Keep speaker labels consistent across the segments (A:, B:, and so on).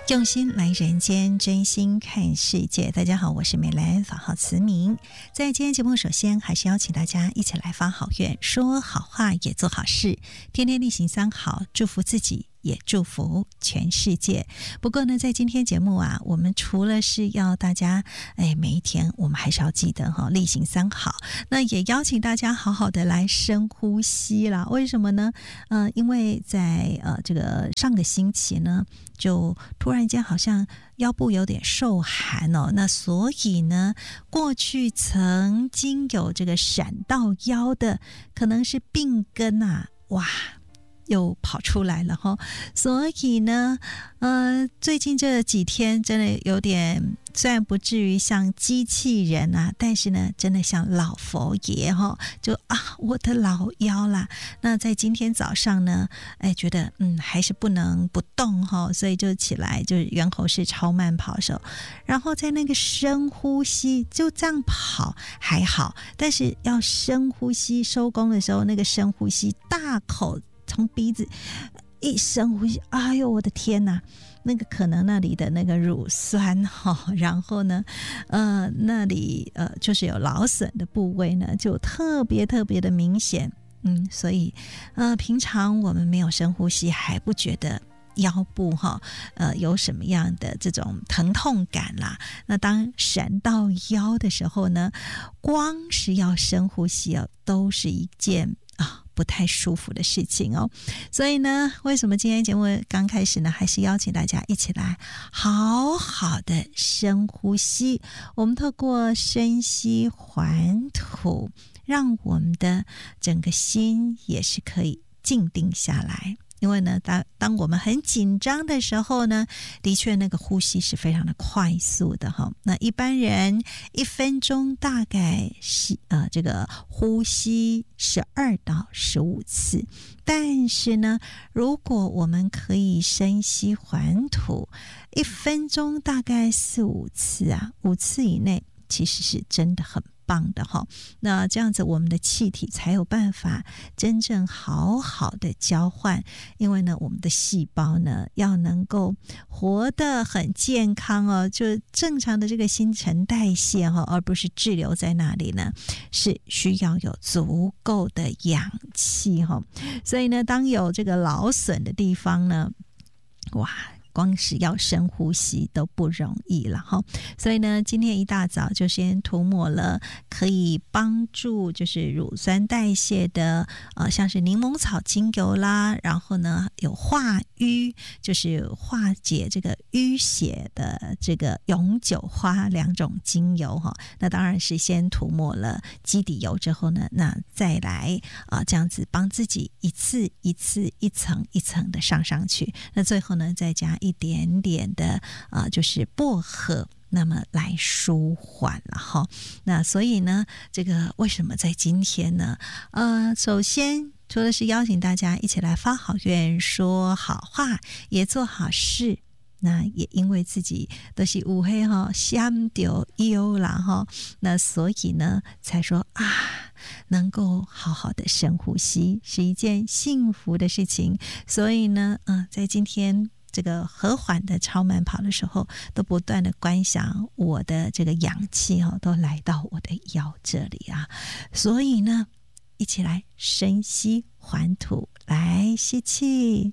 A: 用心来人间，真心看世界。大家好，我是美兰，法号慈明。在今天节目，首先还是邀请大家一起来发好愿，说好话，也做好事，天天例行三好，祝福自己，也祝福全世界。不过呢，在今天节目啊，我们除了是要大家每一天我们还是要记得例行三好，那也邀请大家好好的来深呼吸啦。为什么呢？因为在这个上个星期呢，就突然间好像腰部有点受寒哦，那所以呢，过去曾经有这个闪到腰的，可能是病根啊，哇，又跑出来了哈。所以呢，最近这几天真的有点，虽然不至于像机器人啊，但是呢，真的像老佛爷哈，就我的老腰啦。那在今天早上呢，觉得还是不能不动哈，所以就起来，就是猿猴式超慢跑手，然后在那个深呼吸，就这样跑还好，但是要深呼吸，收工的时候那个深呼吸，大口从鼻子一深呼吸，哎呦我的天哪，那个可能那里的那个乳酸然后呢那里就是有劳损的部位呢，就特别特别的明显。所以平常我们没有深呼吸还不觉得腰部有什么样的这种疼痛感啦，那当闪到腰的时候呢，光是要深呼吸都是一件不太舒服的事情哦。所以呢，为什么今天节目刚开始呢，还是邀请大家一起来好好的深呼吸。我们透过深吸还吐，让我们的整个心也是可以静定下来。因为呢，当我们很紧张的时候呢，的确那个呼吸是非常的快速的哈。那一般人1分钟大概这个呼吸12到15次，但是呢，如果我们可以深吸还吐，1分钟大概4、5次啊，5次以内，其实是真的很棒的哈。那这样子我们的气体才有办法真正好好的交换，因为呢我们的细胞呢要能够活得很健康哦，就正常的这个新陈代谢而不是滞留在那里呢，是需要有足够的氧气所以呢，当有这个劳损的地方呢，哇，光是要深呼吸都不容易了哈。所以呢，今天一大早就先涂抹了可以帮助就是乳酸代谢的像是柠檬草精油啦，然后呢有化瘀，就是化解这个淤血的这个永久花2种精油哈。那当然是先涂抹了基底油之后呢，那再来这样子帮自己一次一次一层一层的上去，那最后呢再加一点点的就是薄荷，那么来舒缓了哈。那所以呢，这个为什么在今天呢？首先除了是邀请大家一起来发好愿、说好话，也做好事。那也因为自己都是有黑想到忧啦那所以呢才说能够好好的深呼吸是一件幸福的事情。所以呢在今天这个和缓的超慢跑的时候，都不断的观想我的这个氧气都来到我的腰这里啊。所以呢，一起来深吸还吐，来吸气，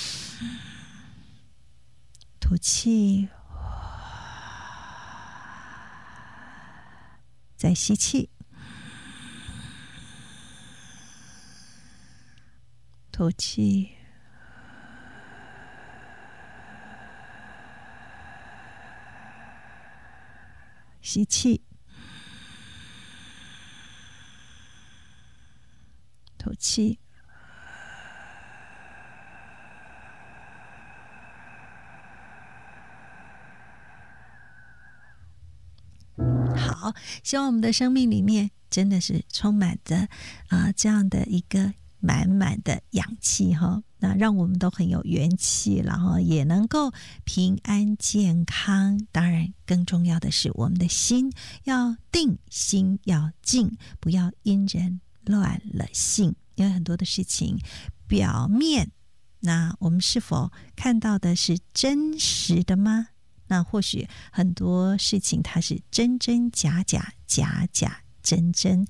A: 吐气，再吸气，吐气，吸气，吐气，好，希望我们的生命里面真的是充满着这样的一个满满的氧气那让我们都很有元气，然后也能够平安健康。当然更重要的是我们的心要定，心要静，不要因人乱了性。因为很多的事情表面那我们是否看到的是真实的吗？那或许很多事情它是真真假假，假假真真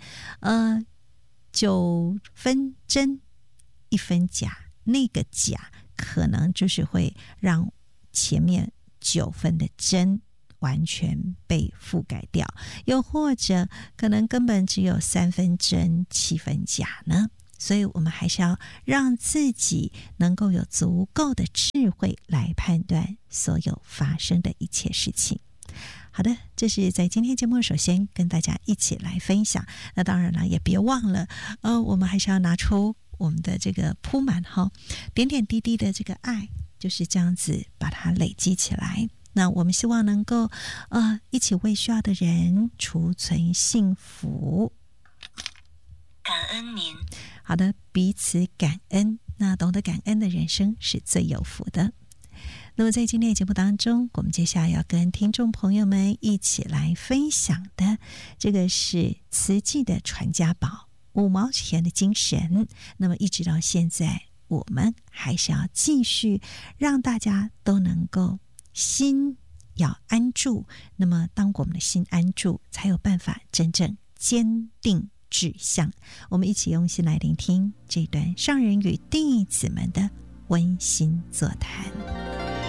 A: ，9分真1分假，那个假可能就是会让前面9分的真完全被覆盖掉，又或者可能根本只有3分真7分假呢。所以我们还是要让自己能够有足够的智慧来判断所有发生的一切事情。好的，这是在今天节目首先跟大家一起来分享。那当然了，也别忘了我们还是要拿出我们的这个铺满点点滴滴的这个爱，就是这样子把它累积起来。那我们希望能够一起为需要的人储存幸福。
B: 感恩您。
A: 好的，彼此感恩，那懂得感恩的人生是最有福的。那么在今天的节目当中，我们接下来要跟听众朋友们一起来分享的，这个是慈济的传家宝，5毛钱的精神。那么一直到现在，我们还是要继续让大家都能够心要安住。那么当我们的心安住，才有办法真正坚定志向。我们一起用心来聆听这段上人与弟子们的温馨座谈。